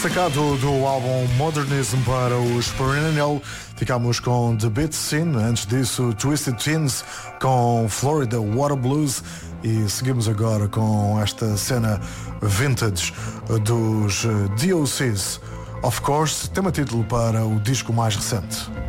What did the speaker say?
destacado do álbum Modernism para os Perennial. Ficámos com The Beat Scene, antes disso Twisted Teens com Florida Water Blues e seguimos agora com esta cena vintage dos DOCs. Of Course, tema título para o disco mais recente.